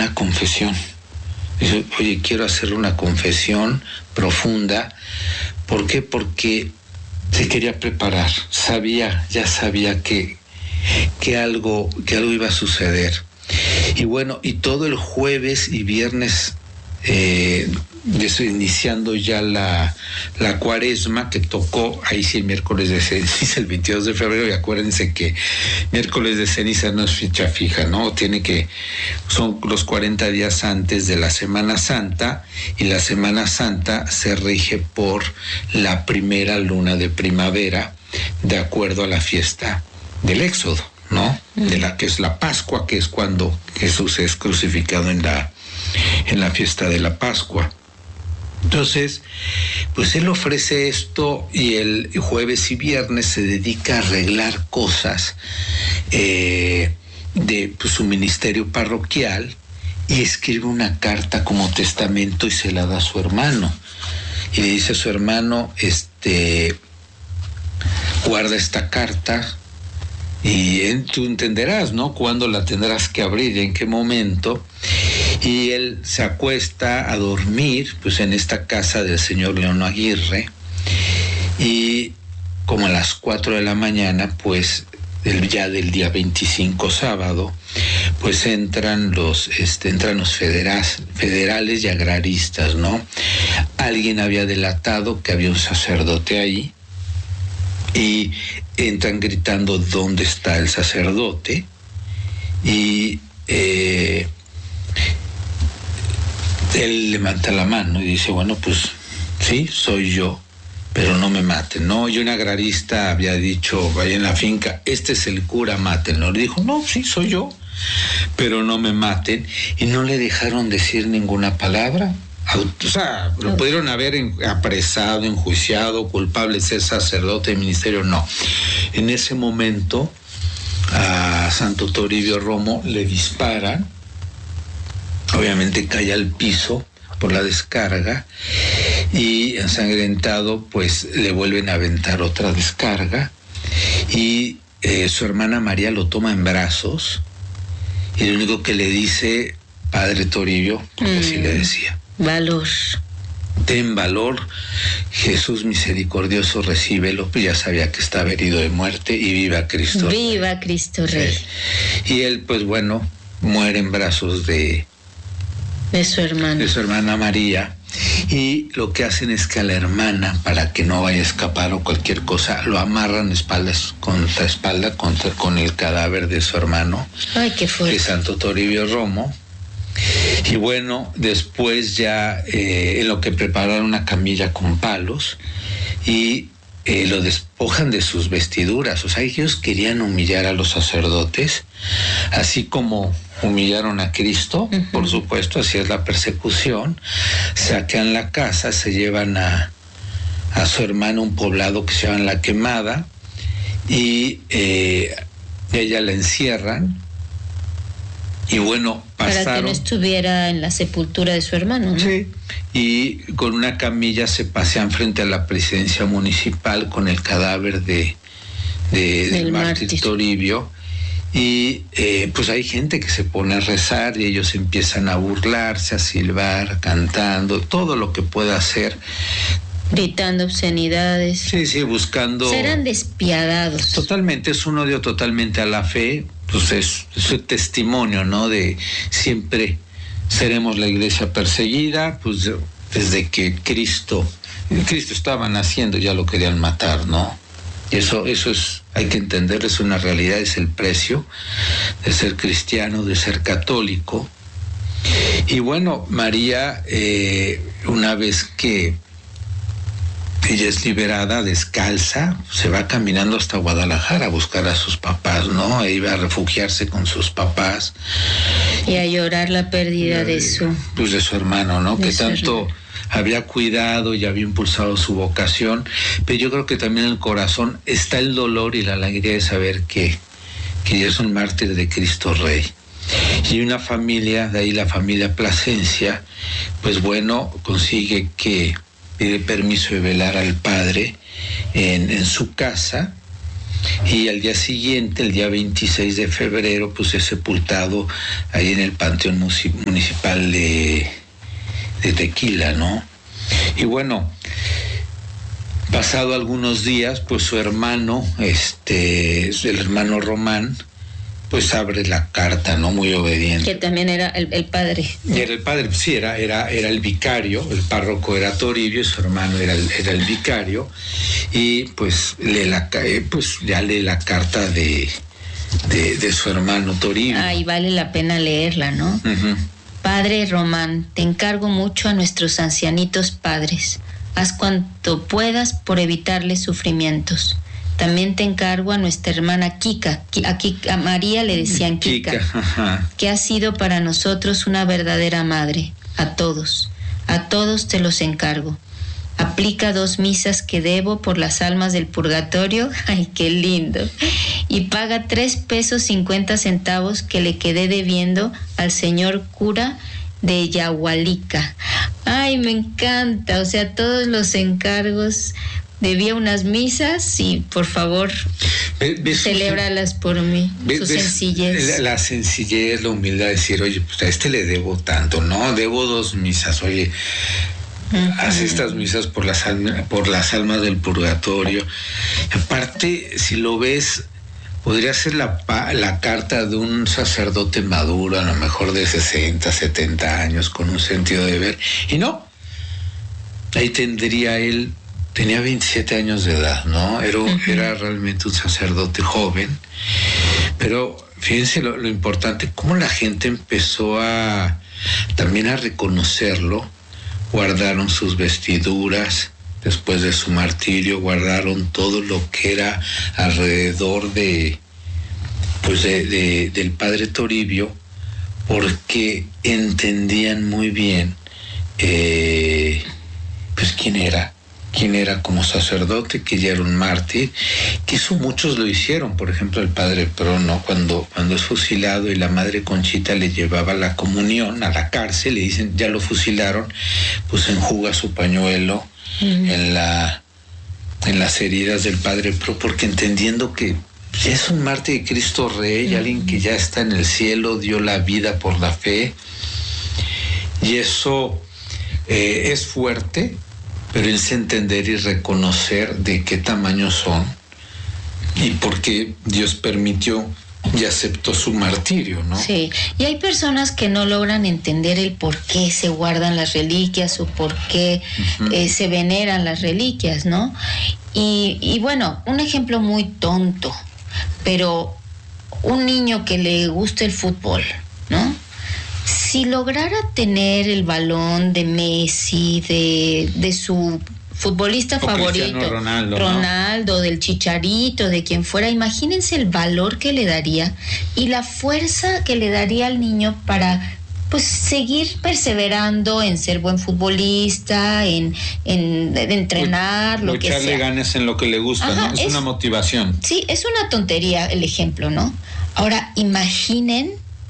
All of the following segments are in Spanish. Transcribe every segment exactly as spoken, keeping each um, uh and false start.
una confesión. Dice, oye, quiero hacer una confesión profunda. ¿Por qué? Porque se quería preparar, sabía, ya sabía que, que, algo, que algo iba a suceder. Y bueno, y todo el jueves y viernes, eh, iniciando ya la, la cuaresma, que tocó, ahí sí el miércoles de ceniza, el veintidós de febrero, y acuérdense que miércoles de ceniza no es fecha fija, ¿no? Tiene que, son los cuarenta días antes de la Semana Santa, y la Semana Santa se rige por la primera luna de primavera, de acuerdo a la fiesta del Éxodo, ¿no? De la que es la Pascua, que es cuando Jesús es crucificado en la, en la fiesta de la Pascua. Entonces, pues él ofrece esto, y el jueves y viernes se dedica a arreglar cosas eh, de pues, su ministerio parroquial, y escribe una carta como testamento y se la da a su hermano. Y le dice a su hermano, este, guarda esta carta, y en, tú entenderás, ¿no?, cuándo la tendrás que abrir y en qué momento. Y él se acuesta a dormir, pues, en esta casa del señor León Aguirre, y como a las cuatro de la mañana, pues, el, ya del día veinticinco, sábado, pues entran los, este, entran los federas, federales y agraristas, ¿no? Alguien había delatado que había un sacerdote ahí, y entran gritando dónde está el sacerdote, y eh, él levanta la mano y dice, bueno, pues sí, soy yo, pero no me maten, ¿no? Y un agrarista había dicho, vaya en la finca, este es el cura, mátenlo. Le dijo, no, sí, soy yo, pero no me maten, y no le dejaron decir ninguna palabra. O sea, lo pudieron haber apresado, enjuiciado, culpable de ser sacerdote de ministerio, no. En ese momento a Santo Toribio Romo le disparan, obviamente cae al piso por la descarga, y ensangrentado pues le vuelven a aventar otra descarga, y eh, su hermana María lo toma en brazos, y lo único que le dice, Padre Toribio, porque mm. así le decía, valor. Ten valor, Jesús misericordioso, recíbelo. Pues ya sabía que estaba herido de muerte, y viva Cristo Rey. Viva Cristo Rey. Sí. Y él, pues bueno, muere en brazos de, de su hermana. De su hermana María. Y lo que hacen es que a la hermana, para que no vaya a escapar o cualquier cosa, lo amarran espaldas contra espalda contra, con el cadáver de su hermano. Ay, qué fuerte. De Santo Toribio Romo. Y bueno, después ya eh, en lo que prepararon una camilla con palos, y eh, lo despojan de sus vestiduras. O sea, ellos querían humillar a los sacerdotes, así como humillaron a Cristo, uh-huh. Por supuesto, así es la persecución. Sacan la casa, se llevan a, a su hermano a un poblado que se llama La Quemada, y eh, ella la encierran. Y bueno, pasaron... Para que no estuviera en la sepultura de su hermano, ¿no? Sí, y con una camilla se pasean frente a la presidencia municipal con el cadáver de, de del mártir, mártir Toribio, y eh, pues hay gente que se pone a rezar, y ellos empiezan a burlarse, a silbar, cantando, todo lo que pueda hacer. Gritando obscenidades. Sí, sí, buscando... Serán despiadados. Totalmente, es un odio totalmente a la fe. Pues es su testimonio, ¿no? De siempre seremos la iglesia perseguida, pues desde que Cristo, Cristo estaba naciendo ya lo querían matar, ¿no? Eso, eso es, hay que entender, es una realidad, es el precio de ser cristiano, de ser católico. Y bueno, María, eh, una vez que ella es liberada, descalza, se va caminando hasta Guadalajara a buscar a sus papás, ¿no? E iba a refugiarse con sus papás. Y a llorar la pérdida de, de su... Pues de su hermano, ¿no? Que tanto hermano. Había cuidado y había impulsado su vocación, pero yo creo que también en el corazón está el dolor y la alegría de saber que, que ella es un mártir de Cristo Rey. Y una familia, de ahí la familia Plasencia, pues bueno, consigue que... pide permiso de velar al padre en, en su casa, Y al día siguiente, el día veintiséis de febrero, pues es sepultado ahí en el Panteón Municipal de, de Tequila, ¿no? Y bueno, pasado algunos días, pues su hermano, este, el hermano Román, pues abre la carta, ¿no? Muy obediente. Que también era el, el padre. Y era el padre, sí, era, era, era el vicario, el párroco era Toribio y su hermano era el, era el vicario, y pues lee la, pues ya lee la carta de, de, de su hermano Toribio. Ah, y vale la pena leerla, ¿no? Uh-huh. Padre Román, te encargo mucho a nuestros ancianitos padres. Haz cuanto puedas por evitarles sufrimientos. También te encargo a nuestra hermana Kika, a, Kika, a María le decían Kika, Kika, que ha sido para nosotros una verdadera madre. A todos, a todos te los encargo. Aplica dos misas que debo por las almas del purgatorio, ay, qué lindo, y paga tres pesos cincuenta centavos que le quedé debiendo al señor cura de Yahualica. Ay, me encanta, o sea, todos los encargos. Debía unas misas y por favor celébralas por mí, ¿ves, su sencillez? La, la sencillez, la humildad de decir, oye, pues a este le debo tanto, no, debo dos misas, oye, uh-huh. haz estas misas por las, por las almas del purgatorio. Aparte, si lo ves, podría ser la, la carta de un sacerdote maduro, a lo mejor de sesenta, setenta años, con un sentido de deber, y no, ahí tendría él. Tenía veintisiete años de edad, ¿no? Era, uh-huh. era realmente un sacerdote joven. Pero fíjense lo, lo importante, cómo la gente empezó a también a reconocerlo. Guardaron sus vestiduras después de su martirio, guardaron todo lo que era alrededor de, pues de, de, del padre Toribio, porque entendían muy bien, eh, pues quién era. quién era como sacerdote, que ya era un mártir, que eso muchos lo hicieron. Por ejemplo, el padre Prono, cuando, cuando es fusilado y la madre Conchita le llevaba la comunión a la cárcel, le dicen, ya lo fusilaron, pues enjuga su pañuelo uh-huh. en la en las heridas del padre Pro, porque entendiendo que ya es un mártir de Cristo Rey, uh-huh. alguien que ya está en el cielo, dio la vida por la fe, y eso eh, es fuerte, pero es entender y reconocer de qué tamaño son y por qué Dios permitió y aceptó su martirio, ¿no? Sí, y hay personas que no logran entender el por qué se guardan las reliquias o por qué uh-huh. eh, se veneran las reliquias, ¿no? Y, y bueno, un ejemplo muy tonto, pero un niño que le gusta el fútbol, ¿no? Si lograra tener el balón de Messi, de, de su futbolista o favorito, Ronaldo, Ronaldo ¿no? del Chicharito, de quien fuera, imagínense el valor que le daría y la fuerza que le daría al niño para pues seguir perseverando en ser buen futbolista, en, en, en entrenar, pues, lo que sea. Echarle ganas en lo que le gusta, Ajá, ¿no? Es, es una motivación. Sí, es una tontería el ejemplo, ¿no? Ahora, imaginen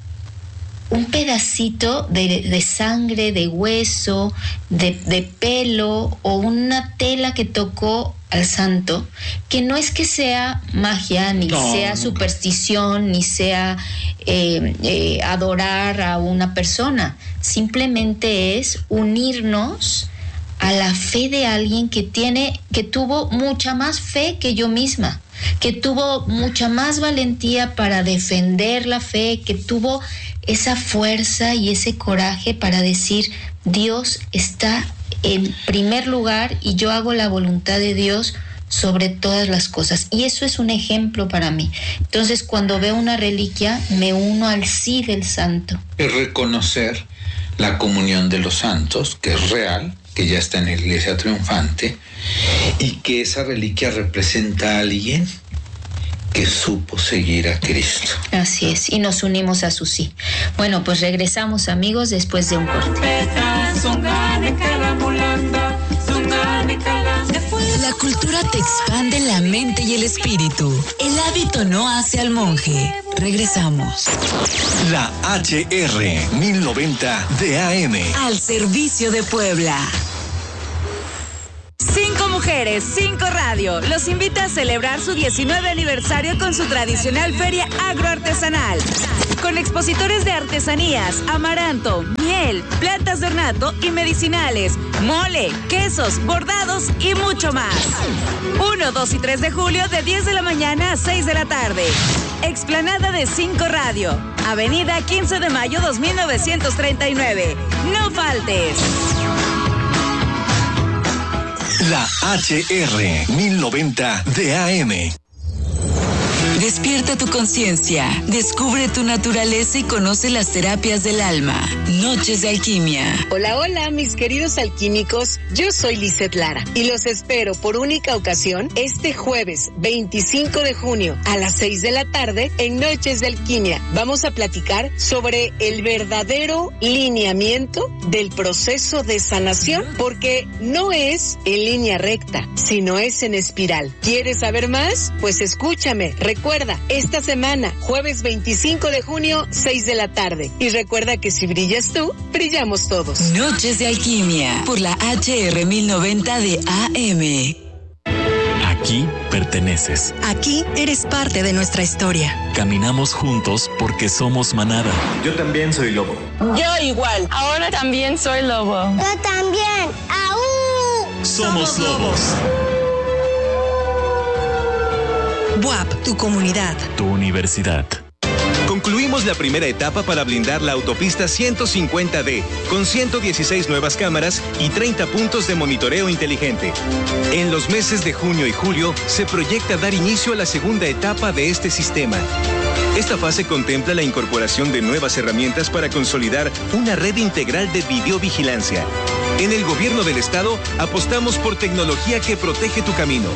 un pedacito de, de sangre, de hueso, de, de pelo o una tela que tocó al santo, que no es que sea magia, ni no, sea no. superstición, ni sea eh, eh, adorar a una persona, simplemente es unirnos a la fe de alguien que tiene, que tuvo mucha más fe que yo misma, que tuvo mucha más valentía para defender la fe, que tuvo esa fuerza y ese coraje para decir, Dios está en primer lugar y yo hago la voluntad de Dios sobre todas las cosas. Y eso es un ejemplo para mí. Entonces, cuando veo una reliquia, me uno al sí del santo. Es reconocer la comunión de los santos, que es real, que ya está en la iglesia triunfante, y que esa reliquia representa a alguien que supo seguir a Cristo. Así es, y nos unimos a su sí. Bueno, pues regresamos, amigos, después de un corte. La cultura te expande la mente y el espíritu. El hábito no hace al monje. Regresamos. La H R mil noventa de A M. Al servicio de Puebla. Cinco mujeres Mujeres cinco Radio los invita a celebrar su diecinueve aniversario con su tradicional feria agroartesanal. Con expositores de artesanías, amaranto, miel, plantas de ornato y medicinales, mole, quesos, bordados y mucho más. uno, dos y tres de julio de diez de la mañana a seis de la tarde. Explanada de cinco Radio, Avenida quince de mayo dos mil novecientos treinta y nueve. No faltes. La H R mil noventa de A M. Despierta tu conciencia, descubre tu naturaleza y conoce las terapias del alma. Noches de Alquimia. Hola, hola, mis queridos alquímicos. Yo soy Lizeth Lara y los espero por única ocasión este jueves veinticinco de junio a las seis de la tarde en Noches de Alquimia. Vamos a platicar sobre el verdadero lineamiento del proceso de sanación, porque no es en línea recta, sino es en espiral. ¿Quieres saber más? Pues escúchame. Recuerda, esta semana, jueves veinticinco de junio, seis de la tarde. Y recuerda que si brillas tú, brillamos todos. Noches de Alquimia, por la H R mil noventa de A M. Aquí perteneces. Aquí eres parte de nuestra historia. Caminamos juntos porque somos manada. Yo también soy lobo. Yo igual. Ahora también soy lobo. Yo también. ¡Aú! Somos, somos lobos. B U A P, tu comunidad. Tu universidad. Concluimos la primera etapa para blindar la autopista ciento cincuenta D, con ciento dieciséis nuevas cámaras y treinta puntos de monitoreo inteligente. En los meses de junio y julio se proyecta dar inicio a la segunda etapa de este sistema. Esta fase contempla la incorporación de nuevas herramientas para consolidar una red integral de videovigilancia. En el gobierno del estado apostamos por tecnología que protege tu camino.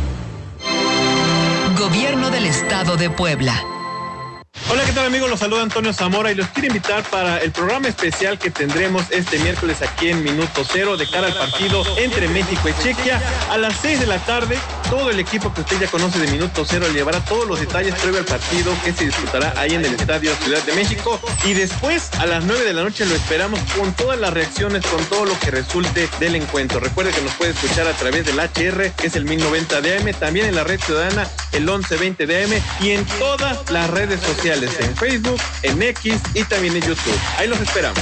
Gobierno del Estado de Puebla. Hola, ¿qué tal, amigos? Los saluda Antonio Zamora y los quiero invitar para el programa especial que tendremos este miércoles aquí en Minuto Cero de cara al partido entre México y Chequia. A las seis de la tarde, todo el equipo que usted ya conoce de Minuto Cero llevará todos los detalles previo al partido que se disputará ahí en el Estadio Ciudad de México. Y después, a las nueve de la noche, lo esperamos con todas las reacciones, con todo lo que resulte del encuentro. Recuerde que nos puede escuchar a través del H R, que es el mil noventa de A M, también en la red ciudadana, el once veinte de A M, y en todas las redes sociales, en Facebook, en X y también en YouTube. Ahí los esperamos.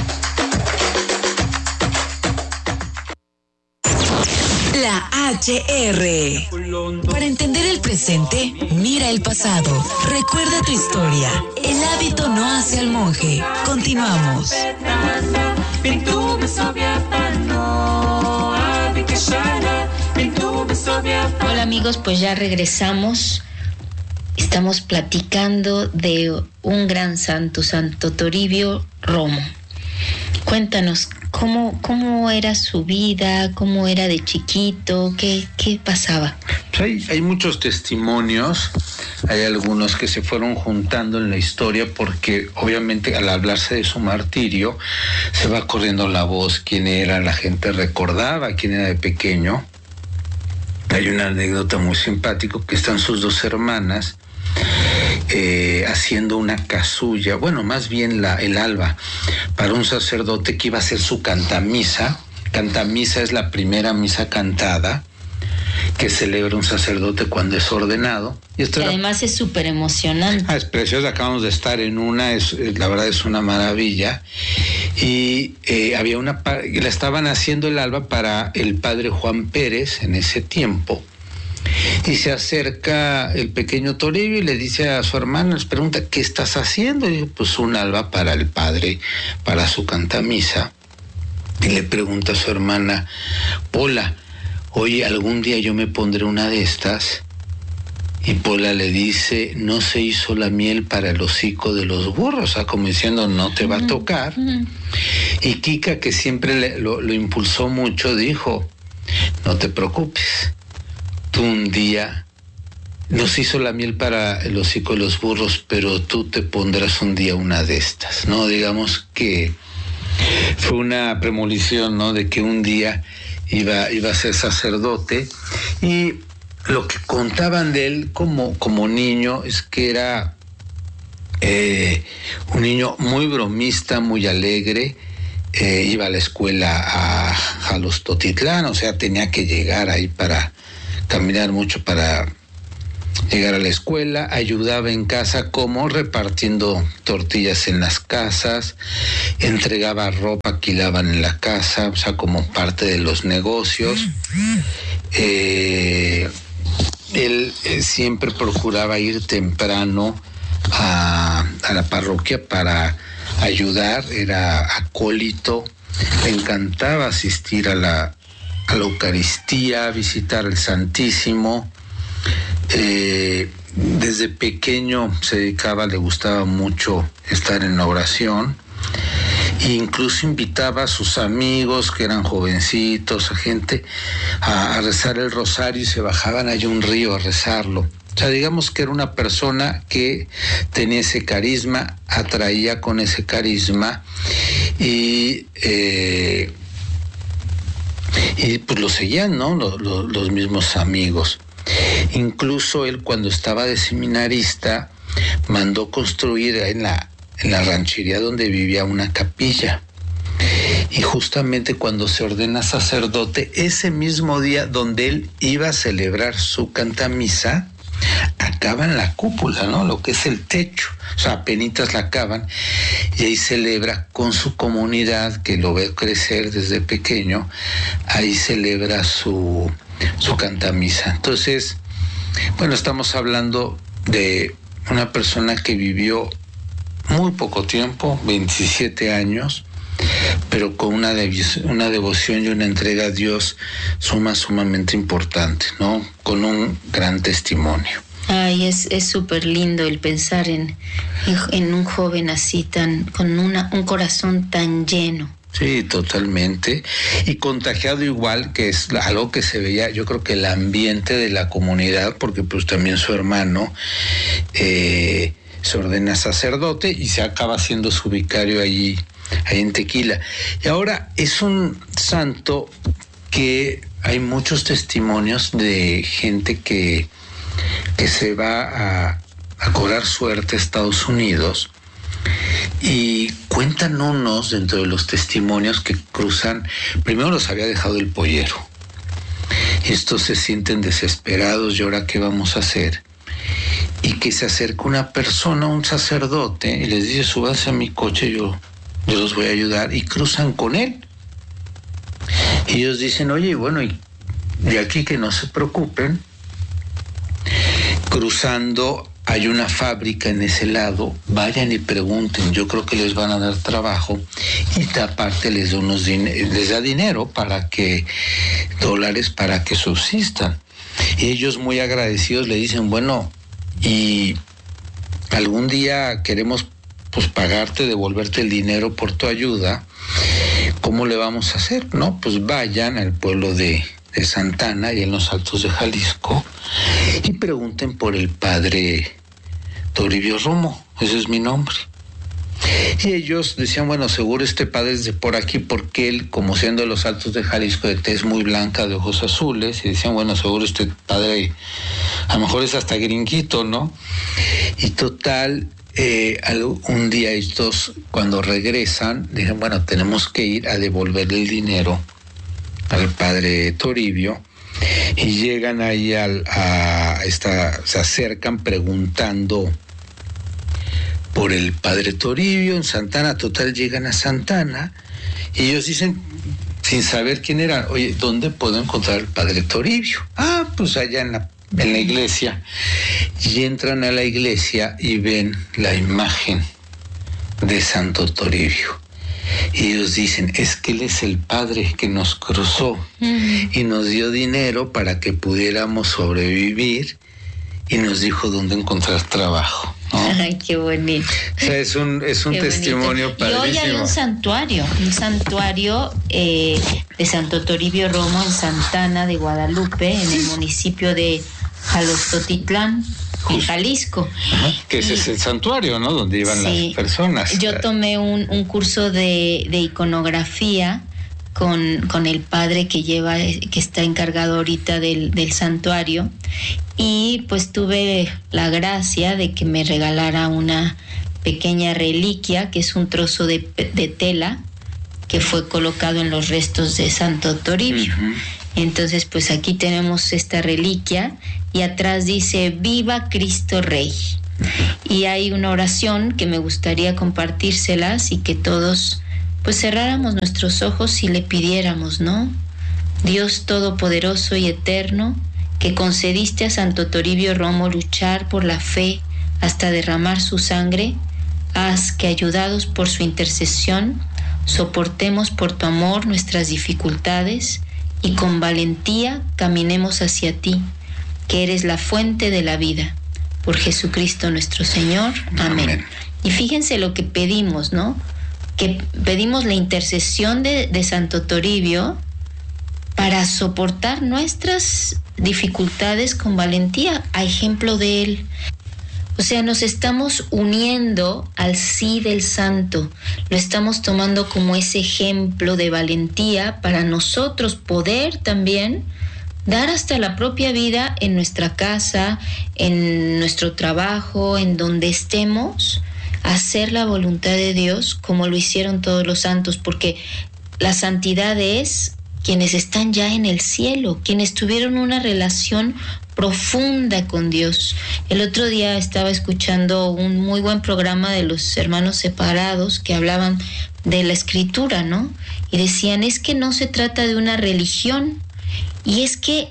La H R. Para entender el presente, mira el pasado. Recuerda tu historia. El hábito no hace al monje. Continuamos. Hola, amigos, pues ya regresamos. Estamos platicando de un gran santo, Santo Toribio Romo. Cuéntanos, ¿cómo, cómo era su vida? ¿Cómo era de chiquito? ¿Qué, qué pasaba? Pues hay, hay muchos testimonios, hay algunos que se fueron juntando en la historia porque obviamente al hablarse de su martirio se va corriendo la voz, quién era, la gente recordaba quién era de pequeño. Hay una anécdota muy simpática que están sus dos hermanas eh, haciendo una casulla, bueno, más bien la, el alba, para un sacerdote que iba a hacer su cantamisa. Cantamisa es la primera misa cantada que celebra un sacerdote cuando es ordenado. Y esto además era... es súper emocionante. Ah, es precioso, acabamos de estar en una, es, es, la verdad es una maravilla. Y eh, había una, la estaban haciendo el alba para el padre Juan Pérez en ese tiempo. Y se acerca el pequeño Toribio y le dice a su hermana, les pregunta, ¿qué estás haciendo? Y dice, pues un alba para el padre, para su cantamisa. Y le pregunta a su hermana, Pola, oye, algún día yo me pondré una de estas. Y Pola le dice, no se hizo la miel para el hocico de los burros, o sea, como diciendo, no te va a tocar. Uh-huh. Y Kika, que siempre le, lo, lo impulsó mucho, dijo, no te preocupes, tú un día, no se hizo la miel para el hocico de los burros, pero tú te pondrás un día una de estas, ¿no? Digamos que fue una premonición, ¿no? De que un día iba, iba a ser sacerdote. Y lo que contaban de él como, como niño es que era eh, un niño muy bromista, muy alegre. Eh, iba a la escuela a Jalostotitlán, o sea, tenía que llegar ahí para, caminar mucho para llegar a la escuela, ayudaba en casa como repartiendo tortillas en las casas, entregaba ropa que lavan en la casa, o sea, como parte de los negocios. Eh, él eh, siempre procuraba ir temprano a, a la parroquia para ayudar, era acólito, le encantaba asistir a la, a la Eucaristía, visitar el Santísimo. Eh, desde pequeño se dedicaba, le gustaba mucho estar en la oración, e incluso invitaba a sus amigos que eran jovencitos, a gente a, a rezar el rosario, y se bajaban allá a un río a rezarlo. O sea, digamos que era una persona que tenía ese carisma, atraía con ese carisma, y eh, y pues lo seguían, ¿no? Los, los, los mismos amigos. Incluso él, cuando estaba de seminarista, mandó construir en la, en la ranchería donde vivía una capilla. Y justamente cuando se ordena sacerdote, ese mismo día donde él iba a celebrar su cantamisa, acaban la cúpula, ¿no? Lo que es el techo. O sea, apenitas la acaban, y ahí celebra con su comunidad, que lo ve crecer desde pequeño, ahí celebra su... su cantamisa. Entonces, bueno, estamos hablando de una persona que vivió muy poco tiempo, veintisiete años, pero con una, dev- una devoción y una entrega a Dios suma, sumamente importante, ¿no? Con un gran testimonio. Ay, es es súper lindo el pensar en, en, en un joven así, tan con una un corazón tan lleno. Sí, totalmente. Y contagiado igual, que es algo que se veía, yo creo que el ambiente de la comunidad, porque pues también su hermano eh, se ordena sacerdote y se acaba siendo su vicario allí, ahí en Tequila. Y ahora es un santo que hay muchos testimonios de gente que, que se va a, a cobrar suerte a Estados Unidos. Y cuentan unos dentro de los testimonios que cruzan, primero los había dejado el pollero. Estos se sienten desesperados, ¿y ahora qué vamos a hacer? Y que se acerca una persona, un sacerdote, y les dice, súbanse a mi coche, yo, yo los voy a ayudar, y cruzan con él. Y ellos dicen, oye, bueno, y de aquí que no se preocupen, cruzando hay una fábrica en ese lado, vayan y pregunten, yo creo que les van a dar trabajo, y aparte les da unos din- les da dinero para que, dólares para que subsistan. Y ellos muy agradecidos le dicen, bueno, y algún día queremos pues pagarte, devolverte el dinero por tu ayuda, ¿cómo le vamos a hacer? No, pues vayan al pueblo de de Santana y en los Altos de Jalisco, y pregunten por el padre Toribio Romo, ese es mi nombre. Y ellos decían, bueno, seguro este padre es de por aquí, porque él, como siendo de los Altos de Jalisco, de tez muy blanca, de ojos azules, y decían, bueno, seguro este padre, a lo mejor es hasta gringuito, ¿no? Y total, eh, un día estos, cuando regresan, dicen, bueno, tenemos que ir a devolverle el dinero al padre Toribio, y llegan ahí al, a esta, se acercan preguntando por el padre Toribio en Santana. Total, llegan a Santana y ellos dicen, sin saber quién era, oye, ¿dónde puedo encontrar el padre Toribio? Ah, pues allá en la, en la iglesia. Y entran a la iglesia y ven la imagen de Santo Toribio. Y ellos dicen, es que él es el padre que nos cruzó uh-huh. y nos dio dinero para que pudiéramos sobrevivir, y nos dijo dónde encontrar trabajo, ¿no? Ay, qué bonito. O sea, es un, es un testimonio padrísimo. Y hoy hay un santuario, un santuario eh, de Santo Toribio Romo en Santana de Guadalupe, en el municipio de Jalostotitlán, en Jalisco. Ajá, que ese y, es el santuario, ¿no? Donde iban sí, las personas. Yo tomé un, un curso de, de iconografía con, con el padre que lleva, que está encargado ahorita del, del santuario, y pues tuve la gracia de que me regalara una pequeña reliquia, que es un trozo de, de tela que fue colocado en los restos de Santo Toribio. Uh-huh. Entonces, pues aquí tenemos esta reliquia y atrás dice, viva Cristo Rey. Y hay una oración que me gustaría compartírselas y que todos pues cerráramos nuestros ojos y le pidiéramos, ¿no? Dios Todopoderoso y Eterno, que concediste a Santo Toribio Romo luchar por la fe hasta derramar su sangre, haz que, ayudados por su intercesión, soportemos por tu amor nuestras dificultades y con valentía caminemos hacia ti, que eres la fuente de la vida. Por Jesucristo nuestro Señor. Amén. Amén. Y fíjense lo que pedimos, ¿no? Que pedimos la intercesión de, de Santo Toribio para soportar nuestras dificultades con valentía, a ejemplo de él. O sea, nos estamos uniendo al sí del santo, lo estamos tomando como ese ejemplo de valentía para nosotros poder también dar hasta la propia vida en nuestra casa, en nuestro trabajo, en donde estemos, hacer la voluntad de Dios como lo hicieron todos los santos, porque la santidad es quienes están ya en el cielo, quienes tuvieron una relación profunda con Dios. El otro día estaba escuchando un muy buen programa de los hermanos separados que hablaban de la escritura, ¿no? Y decían, es que no se trata de una religión, y es que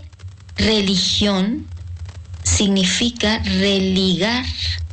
religión significa religar,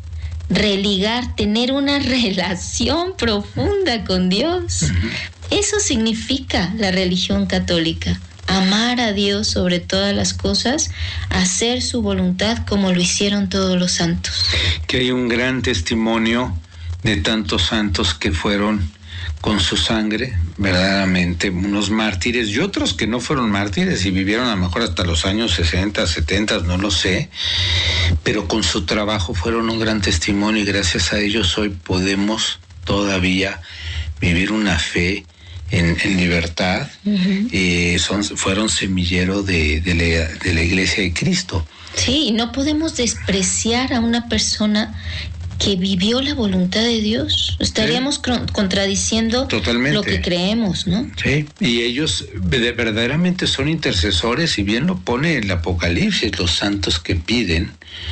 religar, tener una relación profunda con Dios. Eso significa la religión católica. Amar a Dios sobre todas las cosas, hacer su voluntad como lo hicieron todos los santos. Que hay un gran testimonio de tantos santos que fueron con su sangre, verdaderamente, unos mártires y otros que no fueron mártires y vivieron a lo mejor hasta los años sesenta, setenta, no lo sé, pero con su trabajo fueron un gran testimonio y gracias a ellos hoy podemos todavía vivir una fe en, en libertad. Uh-huh. Y son, fueron semillero de, de, la, de la Iglesia de Cristo. Sí, no podemos despreciar a una persona que vivió la voluntad de Dios. Estaríamos sí. contradiciendo Totalmente. Lo que creemos, ¿no? Sí, y ellos verdaderamente son intercesores, y bien lo pone el Apocalipsis, los santos que piden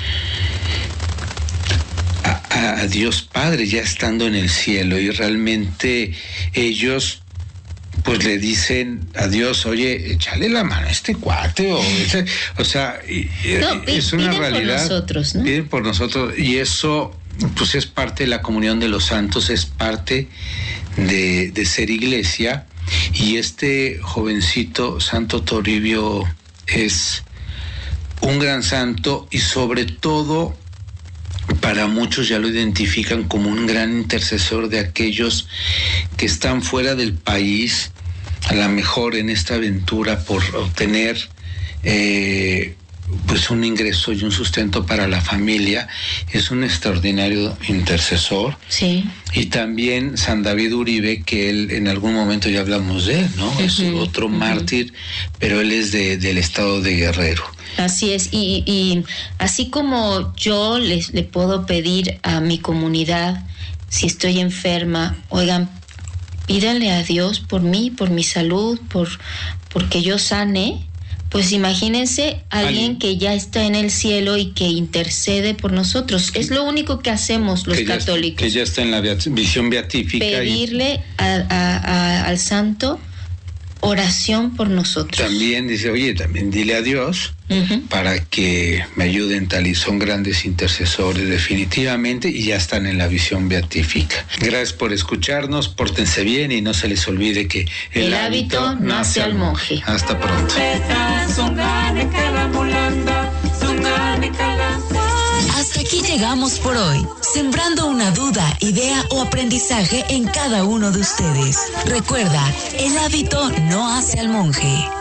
a, a, a Dios Padre ya estando en el cielo, y realmente ellos pues le dicen a Dios, oye, échale la mano a este cuate, o, ese, o sea, no, es una piden realidad. Por nosotros, ¿no? Piden por nosotros, y eso pues es parte de la comunión de los santos, es parte de, de ser iglesia. Y este jovencito, Santo Toribio, es un gran santo, y sobre todo para muchos ya lo identifican como un gran intercesor de aquellos que están fuera del país, a lo mejor en esta aventura por obtener eh, pues un ingreso y un sustento para la familia. Es un extraordinario intercesor. Sí. Y también San David Uribe, que él en algún momento ya hablamos de él, ¿no? Uh-huh, es otro uh-huh. mártir, pero él es de, del estado de Guerrero. Así es, y, y así como yo les le puedo pedir a mi comunidad, si estoy enferma, oigan, pídanle a Dios por mí, por mi salud, por porque yo sane. Pues imagínense a alguien que ya está en el cielo y que intercede por nosotros. Es lo único que hacemos los que católicos. Ya, que ya está en la visión beatífica. Pedirle y... a, a, a, al santo oración por nosotros. También dice, oye, también dile a Dios uh-huh. para que me ayuden, tal, y son grandes intercesores definitivamente, y ya están en la visión beatífica. Gracias por escucharnos, pórtense bien y no se les olvide que el, el hábito, hábito nace al monje. Hasta pronto. Hasta aquí llegamos por hoy, sembrando una duda, idea o aprendizaje en cada uno de ustedes. Recuerda, el hábito no hace al monje.